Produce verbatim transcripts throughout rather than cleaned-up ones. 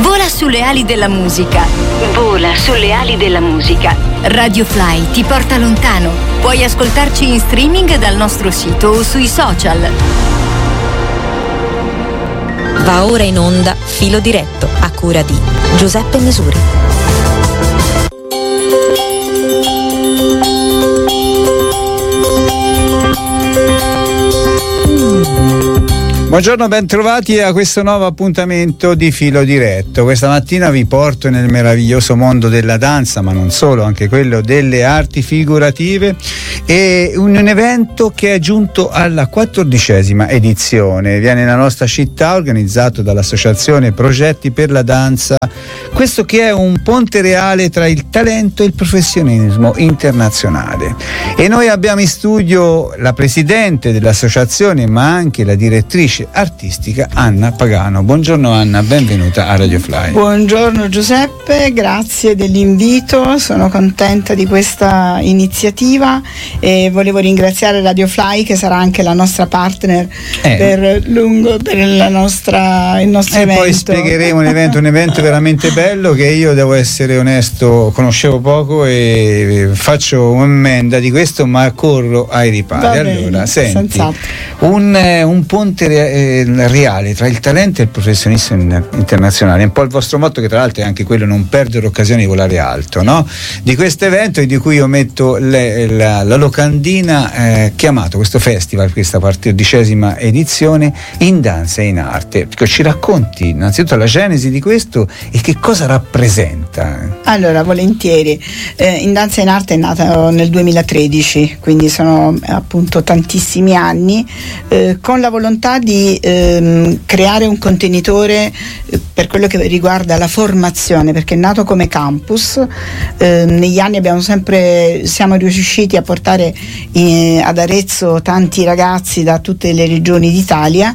Vola sulle ali della musica. Vola sulle ali della musica. Radio Fly ti porta lontano. Puoi ascoltarci in streaming dal nostro sito o sui social. Va ora in onda Filo Diretto, a cura di Giuseppe Misuri. Buongiorno, ben trovati a questo nuovo appuntamento di Filo Diretto. Questa mattina vi porto nel meraviglioso mondo della danza, ma non solo, anche quello delle arti figurative, e un, un evento che è giunto alla quattordicesima edizione. Viene nella nostra città, organizzato dall'associazione Progetti per la Danza, questo che è un ponte reale tra il talento e il professionismo internazionale. E noi abbiamo in studio la presidente dell'associazione, ma anche la direttrice artistica Anna Pagano. Buongiorno Anna, benvenuta a Radio Fly. Buongiorno Giuseppe, grazie dell'invito, sono contenta di questa iniziativa e volevo ringraziare Radio Fly, che sarà anche la nostra partner eh. per, lungo, per la nostra, il nostro e evento. Poi spiegheremo l'evento, un evento veramente bello che io, devo essere onesto, conoscevo poco e faccio un'ammenda di questo, ma corro ai ripari. Allora, senti, un, un ponte re- reale tra il talento e il professionismo internazionale, un po' il vostro motto, che tra l'altro è anche quello: non perdere occasione di volare alto, no? Di questo evento, e di cui io metto le, la, la locandina, eh, chiamato questo festival, questa quattordicesima edizione, In Danza e in Arte. Ci racconti innanzitutto la genesi di questo e che cosa rappresenta? Allora, volentieri. eh, In Danza e in Arte è nata nel duemilatredici, quindi sono appunto tantissimi anni, eh, con la volontà di Ehm, creare un contenitore eh, per quello che riguarda la formazione, perché è nato come campus. Eh, negli anni abbiamo sempre siamo riusciti a portare eh, ad Arezzo tanti ragazzi da tutte le regioni d'Italia,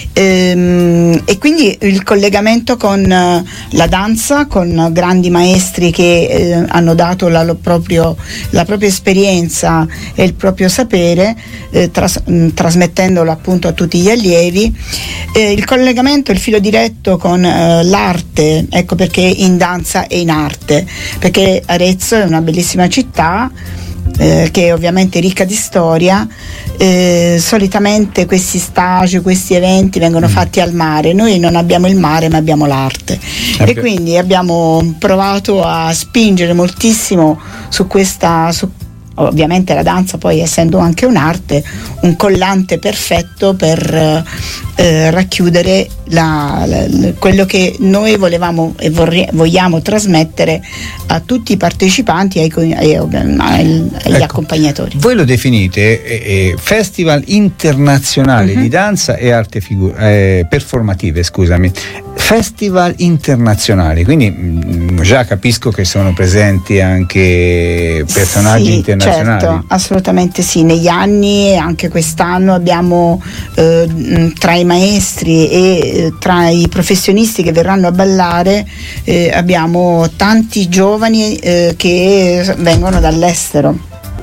ehm, e quindi il collegamento con eh, la danza, con grandi maestri che eh, hanno dato la, lo proprio, la propria esperienza e il proprio sapere, eh, tras- mh, trasmettendolo appunto a tutti gli allievi. Eh, il collegamento, il filo diretto con eh, l'arte, ecco perché In Danza e in Arte, perché Arezzo è una bellissima città, eh, che è ovviamente ricca di storia. Eh, solitamente questi stage, questi eventi vengono fatti al mare. Noi non abbiamo il mare, ma abbiamo l'arte, okay. E quindi abbiamo provato a spingere moltissimo su questa su ovviamente la danza, poi essendo anche un'arte, un collante perfetto per eh, racchiudere la, la, quello che noi volevamo e vorri, vogliamo trasmettere a tutti i partecipanti e ai, ai, ai, agli ecco, accompagnatori. Voi lo definite eh, Festival Internazionale uh-huh. di Danza e Arte figu- eh, Performative, scusami. Festival internazionali, quindi mh, già capisco che sono presenti anche personaggi sì, internazionali. Certo, assolutamente sì. Negli anni, anche quest'anno, abbiamo eh, tra i maestri e eh, tra i professionisti che verranno a ballare, eh, abbiamo tanti giovani eh, che vengono dall'estero.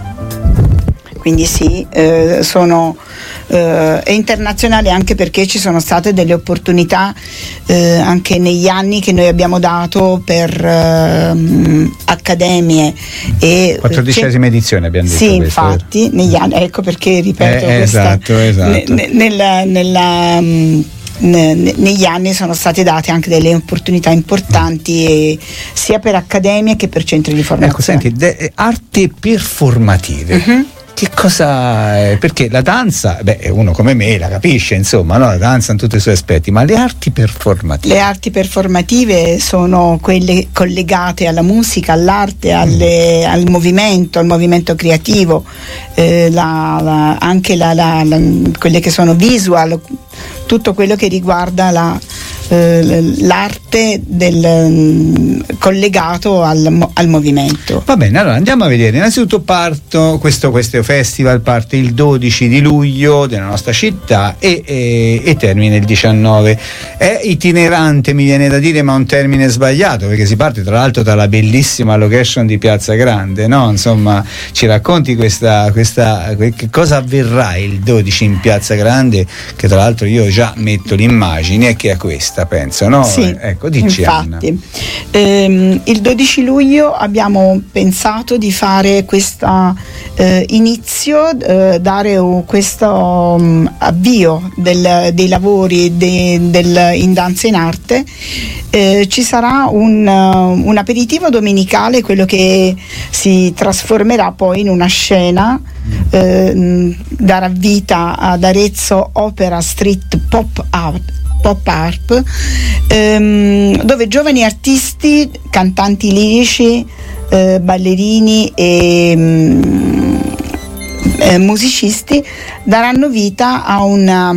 Quindi sì, eh, sono eh, e internazionali anche perché ci sono state delle opportunità eh, anche negli anni che noi abbiamo dato per eh, accademie e quattordicesima edizione abbiamo detto. Sì, questo, infatti, vero? Negli anni, ecco perché ripeto eh, questa, esatto, esatto. Ne, nella, nella mh, negli anni sono state date anche delle opportunità importanti, e sia per accademie che per centri di formazione. Ecco, senti, de- arti performative. Uh-huh. Che cosa è? Perché la danza, beh, uno come me la capisce, insomma, no? La danza in tutti i suoi aspetti, ma le arti performative? Le arti performative sono quelle collegate alla musica, all'arte, alle, mm. al movimento, al movimento creativo, eh, la, la, anche la, la, la, quelle che sono visual, tutto quello che riguarda la l'arte del, collegato al, al movimento. Va bene, allora andiamo a vedere. Innanzitutto parto questo, questo festival parte il dodici di luglio della nostra città e, e, e termina il diciannove. È itinerante, mi viene da dire, ma un termine sbagliato, perché si parte tra l'altro dalla bellissima location di Piazza Grande, no? Insomma, ci racconti questa, questa che cosa avverrà il dodici in Piazza Grande, che tra l'altro io già metto l'immagine, che è questa. festa, penso, no? Sì, ecco, dici, infatti. Ehm, il dodici luglio abbiamo pensato di fare questo eh, inizio, eh, dare uh, questo um, avvio del, dei lavori de, del In Danza in Arte. Eh, ci sarà un, uh, un aperitivo domenicale, quello che si trasformerà poi in una scena, eh, darà vita ad Arezzo Opera Street Pop Art, Pop Art, ehm, dove giovani artisti, cantanti lirici, eh, ballerini e mm, eh, musicisti daranno vita a una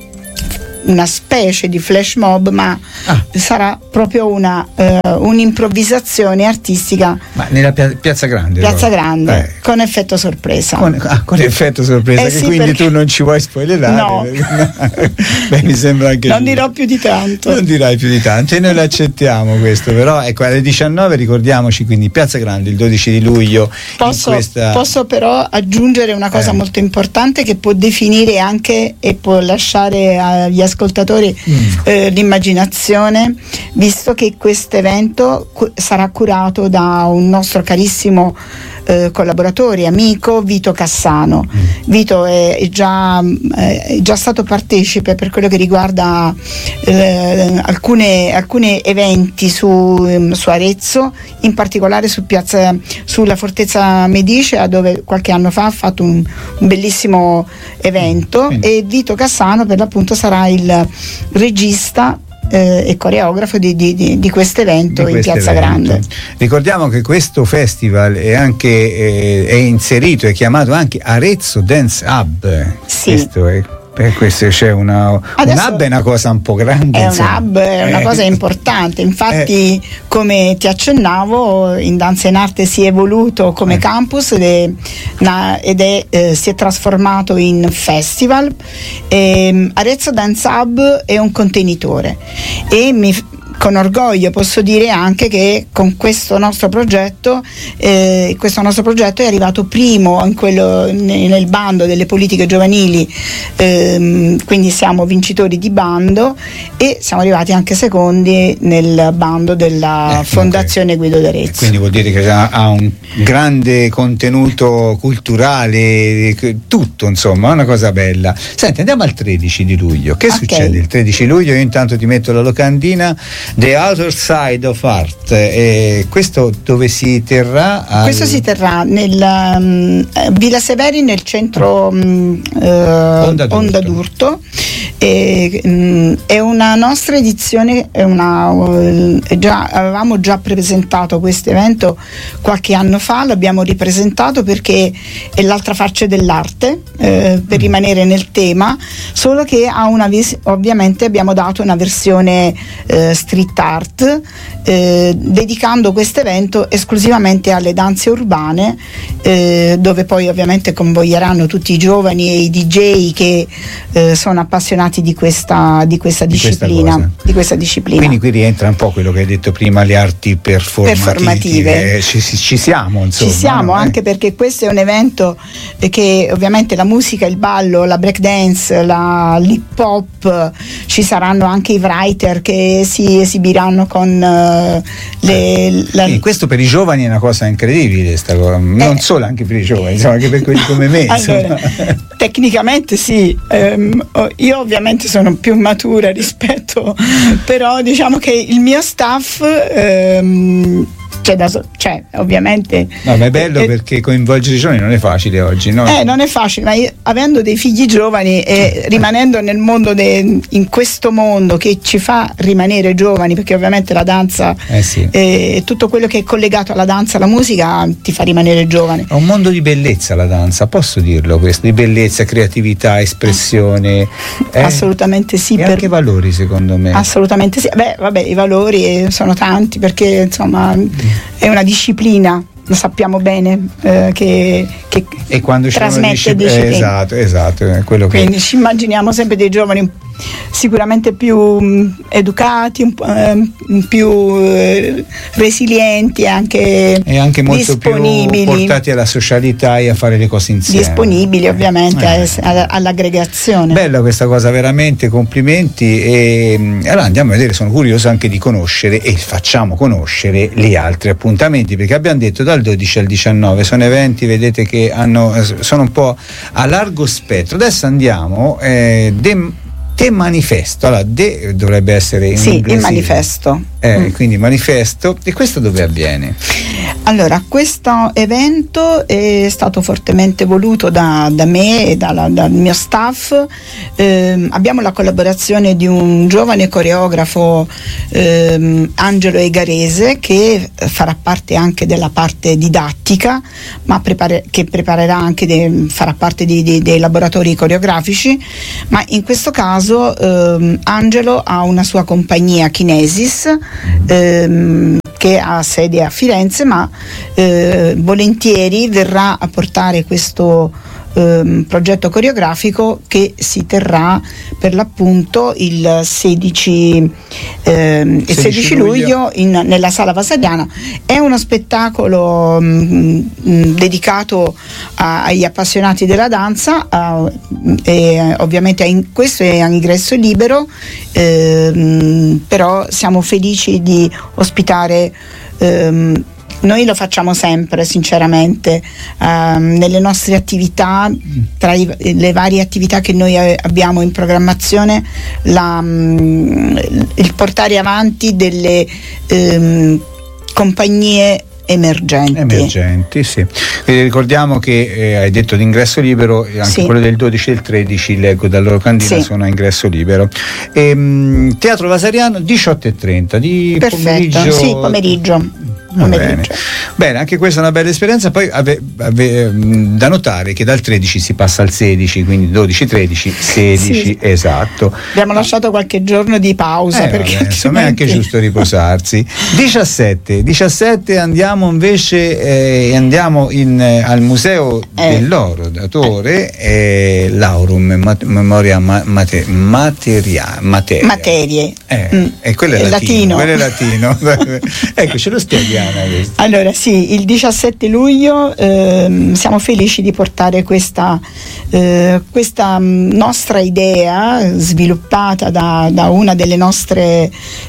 una specie di flash mob, ma ah. sarà proprio una uh, un'improvvisazione artistica. Ma nella pia- Piazza Grande? Piazza allora. Grande, eh. con effetto sorpresa. Con, ah, con effetto sorpresa, eh che sì, quindi perché... tu non ci vuoi spoilerare. No. Beh, mi sembra anche non giusto. dirò più di tanto. Non dirai più di tanto e noi l'accettiamo questo, però ecco, alle diciannove ricordiamoci, quindi Piazza Grande il dodici di luglio. Posso, in questa... posso però aggiungere una cosa eh. molto importante che può definire anche e può lasciare agli ascoltatori mm. eh, l'immaginazione, visto che questo evento cu- sarà curato da un nostro carissimo eh, collaboratore, amico, Vito Cassano. Mm. Vito è, è, già, è già stato partecipe per quello che riguarda eh, alcune, alcuni eventi su, su Arezzo, in particolare su piazza, sulla Fortezza Medicea, dove qualche anno fa ha fatto un, un bellissimo evento. Mm. E Vito Cassano per l'appunto sarà il regista Eh, e coreografo di, di, di, di questo evento in Piazza evento. Grande. Ricordiamo che questo festival è anche eh, è inserito, è chiamato anche Arezzo Dance Hub. Sì. Questo è, per questo c'è una, un hub è una cosa un po' grande. È insomma. un hub, è una eh. cosa importante. Infatti, eh. come ti accennavo, In Danza in Arte si è evoluto come eh. campus ed è, na, ed è eh, si è trasformato in festival. E, Arezzo Dance Hub è un contenitore e mi con orgoglio posso dire anche che con questo nostro progetto eh, questo nostro progetto è arrivato primo in quello, nel bando delle politiche giovanili, ehm, quindi siamo vincitori di bando e siamo arrivati anche secondi nel bando della eh, Fondazione okay. Guido d'Arezzo. Quindi vuol dire che ha un grande contenuto culturale, tutto, insomma, una cosa bella. Senti, andiamo al tredici di luglio. Che okay. succede il tredici luglio? Io intanto ti metto la locandina. The Other Side of Art, e questo dove si terrà? Al... Questo si terrà nel um, Villa Severi, nel centro um, uh, Onda d'Urto, Onda d'Urto. E, um, è una nostra edizione, è una, uh, già, avevamo già presentato questo evento qualche anno fa, l'abbiamo ripresentato perché è l'altra faccia dell'arte, eh, per mm. rimanere nel tema, solo che ha una vis- ovviamente abbiamo dato una versione eh, street art, eh, dedicando questo evento esclusivamente alle danze urbane, eh, dove poi ovviamente convoglieranno tutti i giovani e i D J che eh, sono appassionati di questa, di questa di disciplina questa di questa disciplina. Quindi qui rientra un po' quello che hai detto prima, le arti performative, performative. Eh, ci, ci siamo insomma, ci siamo no? anche eh. perché questo è un evento che ovviamente la musica, il ballo, la break dance, la l'hip hop, ci saranno anche i writer che si esibiranno con uh, le la... Sì, questo per i giovani è una cosa incredibile, sta cosa. Non eh. solo anche per i giovani, insomma, anche per quelli come me. Allora, tecnicamente sì, ehm, io ovviamente sono più matura rispetto, però diciamo che il mio staff ehm, C'è, da, c'è ovviamente. No, ma è bello eh, perché coinvolgere i giovani non è facile oggi, no? Eh, non è facile, ma io, avendo dei figli giovani e rimanendo nel mondo de, in questo mondo che ci fa rimanere giovani, perché ovviamente la danza eh sì. e tutto quello che è collegato alla danza, alla musica ti fa rimanere giovane. È un mondo di bellezza la danza, posso dirlo questo, di bellezza, creatività, espressione. Eh, assolutamente sì. E per, anche valori secondo me. Assolutamente sì. Beh, vabbè, i valori sono tanti perché insomma è una disciplina, lo sappiamo bene, eh, che, che e quando trasmette discipl- disciplina. Eh, esatto, esatto. È quello che... Quindi ci immaginiamo sempre dei giovani sicuramente più mh, educati, un po', eh, più eh, resilienti e anche, e anche molto disponibili. Più portati alla socialità e a fare le cose insieme. Disponibili ovviamente eh. a, all'aggregazione. Bella questa cosa, veramente, complimenti. E allora andiamo a vedere, sono curioso anche di conoscere e facciamo conoscere gli altri appuntamenti, perché abbiamo detto dal dodici al diciannove sono eventi, vedete, che hanno, sono un po' a largo spettro. Adesso andiamo eh, de, de manifesto, allora de dovrebbe essere in sì, inglese. Il manifesto. Eh, mm. Quindi manifesto. E questo dove avviene? Allora, questo evento è stato fortemente voluto da, da me e dalla, dal mio staff. Eh, abbiamo la collaborazione di un giovane coreografo, eh, Angelo Egarese, che farà parte anche della parte didattica, ma prepare, che preparerà anche de, farà parte di, di, dei laboratori coreografici. Ma in questo caso eh, Angelo ha una sua compagnia, Kinesis, ehm, che ha sede a Firenze, ma eh, volentieri verrà a portare questo eh, progetto coreografico che si terrà per l'appunto il sedici, eh, il sedici luglio in, nella Sala Vasariana. È uno spettacolo mh, mh, dedicato a, agli appassionati della danza, a, e ovviamente in, questo è a ingresso libero, eh, però siamo felici di ospitare. Ehm, noi lo facciamo sempre, sinceramente, ehm, nelle nostre attività, tra i, le varie attività che noi abbiamo in programmazione, la, mh, il portare avanti delle ehm, compagnie emergenti. Emergenti, sì. Quindi ricordiamo che eh, hai detto di ingresso libero, anche sì. Quello del dodici e il tredici, leggo dalla locandina, sì. Sono a ingresso libero. E, mh, Teatro Vasariano, diciotto e trenta di Perfetto. pomeriggio. Sì, pomeriggio. Bene. Bene, anche questa è una bella esperienza. Poi ave, ave, da notare che dal tredici si passa al sedici, quindi dodici, tredici, sedici, sì. Esatto. Abbiamo lasciato qualche giorno di pausa, eh, perché vabbè, insomma è anche giusto riposarsi. diciassette, diciassette andiamo invece eh, andiamo in, eh, al Museo eh. dell'Oro d'Atore, eh. eh, Laurum mat, Memoria ma, mate, materia, materia. Materie. Eh, mm. E quello è latino. latino. Quello è latino. Ecco, ce lo spieghiamo. Allora sì, il diciassette luglio eh, siamo felici di portare questa, eh, questa nostra idea sviluppata da, da una delle nostre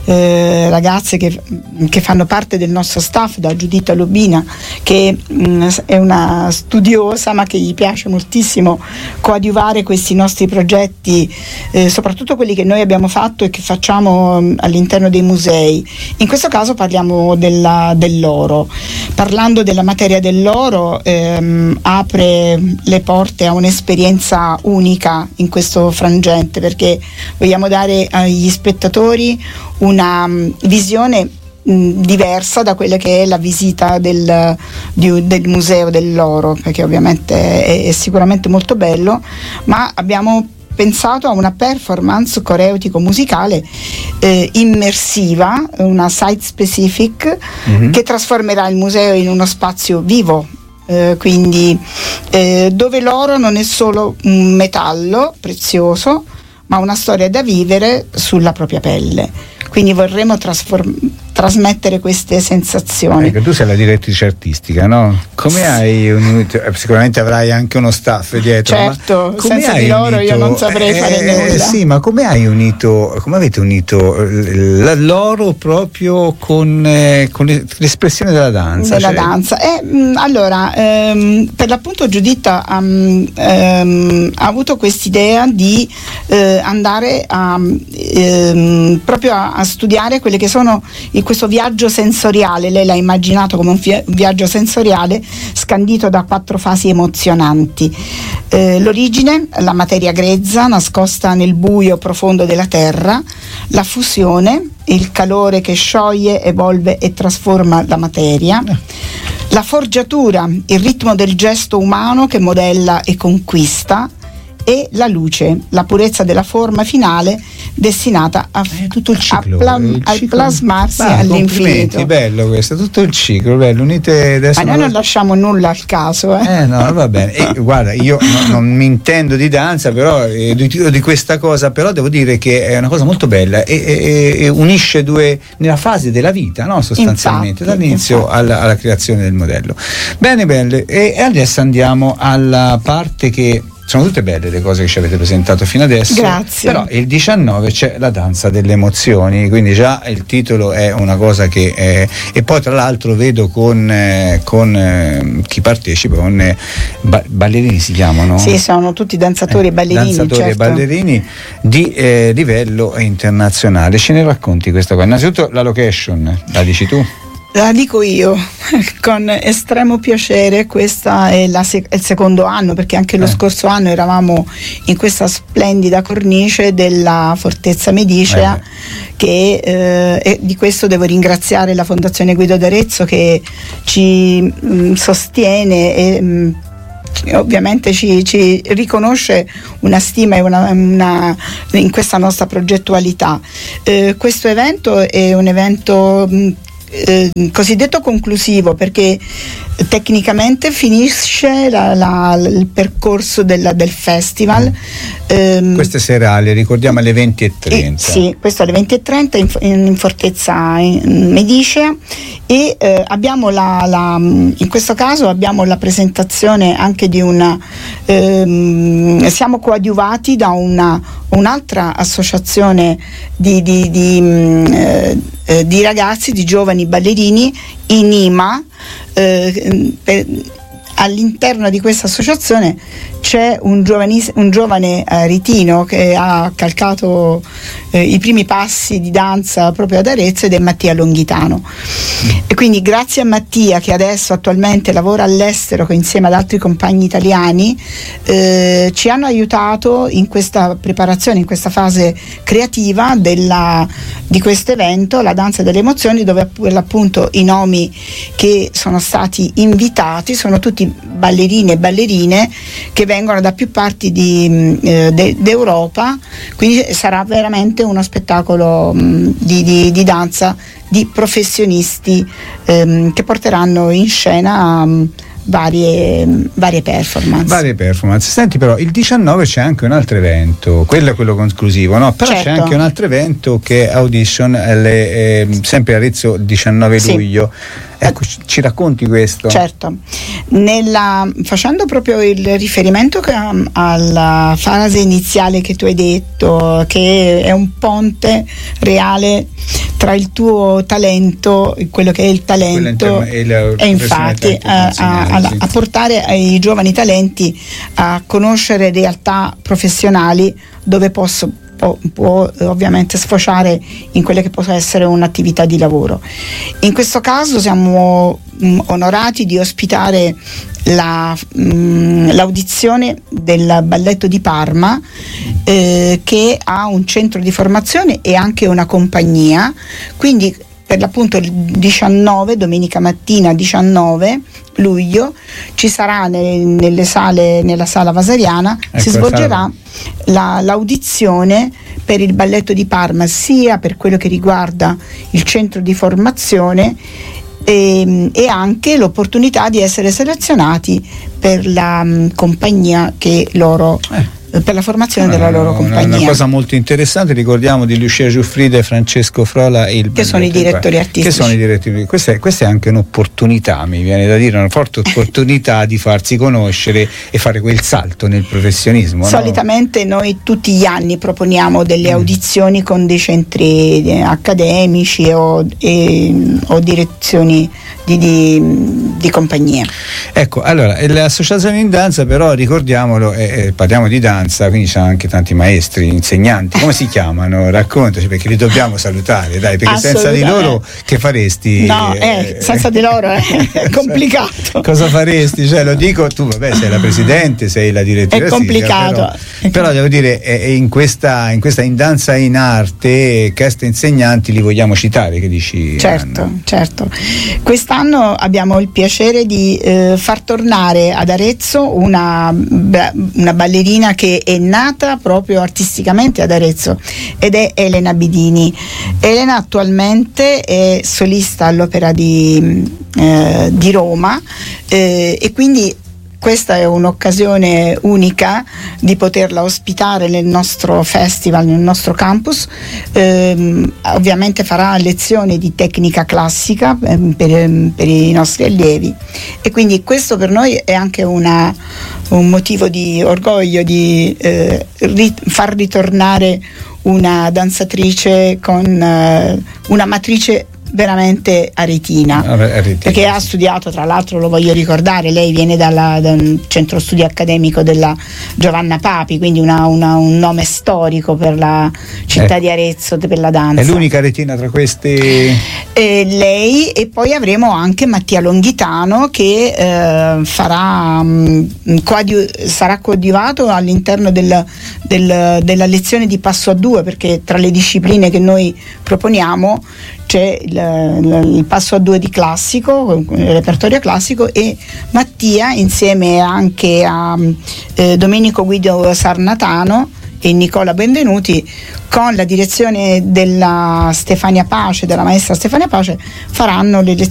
eh, ragazze che, che fanno parte del nostro staff, da Giuditta Lubina, che mh, è una studiosa ma che gli piace moltissimo coadiuvare questi nostri progetti, eh, soprattutto quelli che noi abbiamo fatto e che facciamo mh, all'interno dei musei. In questo caso parliamo della dell'oro. Parlando della materia dell'oro, ehm, apre le porte a un'esperienza unica in questo frangente, perché vogliamo dare agli spettatori una um, visione mh, diversa da quella che è la visita del, di, del museo dell'oro, perché ovviamente è, è sicuramente molto bello, ma abbiamo pensato a una performance coreutico-musicale eh, immersiva, una site specific, mm-hmm. che trasformerà il museo in uno spazio vivo, eh, quindi eh, dove l'oro non è solo un metallo prezioso, ma una storia da vivere sulla propria pelle. Quindi vorremmo trasform- trasmettere queste sensazioni. Ecco, tu sei la direttrice artistica, no? Come hai unito? Sicuramente avrai anche uno staff dietro. Certo, ma come senza hai di loro unito, io non saprei eh, fare nulla. Sì, ma come hai unito, come avete unito l'oro proprio con, eh, con l'espressione della danza? Della cioè... danza. Eh, mh, allora, ehm, per l'appunto Giuditta um, ehm, ha avuto quest'idea di eh, andare a, ehm, proprio a, a studiare quelle che sono il, questo viaggio sensoriale. Lei l'ha immaginato come un, fi- un viaggio sensoriale scandito da quattro fasi emozionanti. Eh, l'origine, la materia grezza nascosta nel buio profondo della terra, la fusione, il calore che scioglie, evolve e trasforma la materia, la forgiatura, il ritmo del gesto umano che modella e conquista, e la luce, la purezza della forma finale destinata a, eh, tutto il ciclo, a, pla- il a ciclo. plasmarsi ah, all'infinito. Bello questo, tutto il ciclo, bello, unite adesso. Ma noi non lasciamo nulla al caso. Eh, eh no, va bene. E, guarda, io no, non mi intendo di danza, però eh, di, di questa cosa, però devo dire che è una cosa molto bella e, e, e unisce due nella fase della vita, no? Sostanzialmente, infatti, dall'inizio infatti. alla, alla creazione del modello. Bene, belle. E, e adesso andiamo alla parte che sono tutte belle le cose che ci avete presentato fino adesso. Grazie. Però il diciannove c'è la danza delle emozioni, quindi già il titolo è una cosa che è, e poi tra l'altro vedo con, eh, con eh, chi partecipa, con eh, ba- ballerini si chiamano? Sì, sono tutti danzatori e eh, ballerini. Danzatori certo. e ballerini di eh, livello internazionale. Ce ne racconti questa qua? Innanzitutto la location, la dici tu? La dico io con estremo piacere. Questa è, la sec- è il secondo anno, perché anche lo Eh. scorso anno eravamo in questa splendida cornice della Fortezza Medicea, Eh. che eh, e di questo devo ringraziare la Fondazione Guido d'Arezzo, che ci mh, sostiene e mh, ovviamente ci, ci riconosce una stima e una, una, in questa nostra progettualità. Eh, questo evento è un evento mh, Eh, cosiddetto conclusivo, perché tecnicamente finisce la, la, il percorso della, del festival. ehm, Queste serali, ricordiamo, alle venti e e, trenta. sì, questo alle venti e trenta in, in, in Fortezza in Medicea, e eh, abbiamo la, la, in questo caso abbiamo la presentazione anche di una ehm, siamo coadiuvati da una, un'altra associazione di, di, di, eh, eh, di ragazzi, di giovani ballerini, I N I M A. Eh, per, all'interno di questa associazione c'è un, giovanis- un giovane eh, ritino che ha calcato eh, i primi passi di danza proprio ad Arezzo, ed è Mattia Longhitano. E quindi grazie a Mattia, che adesso attualmente lavora all'estero insieme ad altri compagni italiani, eh, ci hanno aiutato in questa preparazione, in questa fase creativa della, di questo evento, la danza delle emozioni, dove appunto i nomi che sono stati invitati sono tutti ballerini e ballerine che vengono da più parti di, eh, de, d'Europa, quindi sarà veramente uno spettacolo mh, di, di, di danza di professionisti ehm, che porteranno in scena mh, varie, varie performance. Varie performance. Senti, però il diciannove c'è anche un altro evento, quello è quello conclusivo, no? Però certo. C'è anche un altro evento che è Audition, alle, eh, sempre a Arezzo, diciannove sì. luglio. Ecco, ci, ci racconti questo? Certo, Nella, facendo proprio il riferimento che, um, alla fase iniziale che tu hai detto, che è un ponte reale tra il tuo talento, quello che è il talento, e, la e infatti a, a, a, a portare ai giovani talenti a conoscere realtà professionali dove posso Può, può ovviamente sfociare in quelle che può essere un'attività di lavoro. In questo caso siamo mh, onorati di ospitare la, mh, l'audizione del Balletto di Parma, eh, che ha un centro di formazione e anche una compagnia, quindi per l'appunto il diciannove, domenica mattina diciannove luglio, ci sarà ne, nelle sale, nella sala Vasariana, ecco, si svolgerà la, l'audizione per il Balletto di Parma, sia per quello che riguarda il centro di formazione e, e anche l'opportunità di essere selezionati per la um, compagnia che loro eh. per la formazione della Una- loro compagnia. Una cosa molto interessante, ricordiamo di Lucia Giuffrida e Francesco Frola, e il Che sono i direttori artistici. Che sono i direttori. Questa è, questa è anche un'opportunità, mi viene da dire, una forte opportunità di farsi conoscere e fare quel salto nel professionismo. Solitamente no? noi tutti gli anni proponiamo delle Mm. audizioni con dei centri eh, accademici o, e, o direzioni di, di, di compagnie. Ecco, allora, le associazioni in danza, però ricordiamolo, eh, eh, parliamo di danza, quindi ci sono anche tanti maestri, insegnanti, come si chiamano? Raccontaci, perché li dobbiamo salutare, dai, perché senza di loro che faresti? No, eh, senza di loro è complicato. Cosa faresti? Cioè, lo dico, tu vabbè, sei la presidente, sei la direttrice. È complicato. Però, però devo dire, eh, in questa in questa in danza in arte, cast insegnanti li vogliamo citare, che dici? Certo, Anna? certo. Quest'anno abbiamo il piacere di eh, far tornare ad Arezzo una, una ballerina che che è nata proprio artisticamente ad Arezzo, ed è Elena Bidini. Elena attualmente è solista all'Opera di, eh, di Roma, eh, e quindi questa è un'occasione unica di poterla ospitare nel nostro festival, nel nostro campus. Eh, ovviamente farà lezioni di tecnica classica eh, per, per i nostri allievi, e quindi questo per noi è anche una, un motivo di orgoglio di eh, ri, far ritornare una danzatrice con eh, una matrice veramente aretina, aretina, perché ha studiato, tra l'altro lo voglio ricordare, lei viene dalla, dal centro studi accademico della Giovanna Papi, quindi una, una, un nome storico per la città eh. di Arezzo, per la danza. È l'unica aretina tra questi? Eh, lei, e poi avremo anche Mattia Longhitano che eh, farà mh, coadiu- sarà coadiuvato all'interno del, del, della lezione di passo a due, perché tra le discipline che noi proponiamo c'è il, il, il passo a due di classico, il repertorio classico, e Mattia insieme anche a eh, Domenico Guido Sarnatano e Nicola Benvenuti, con la direzione della Stefania Pace, della maestra Stefania Pace, faranno le lezioni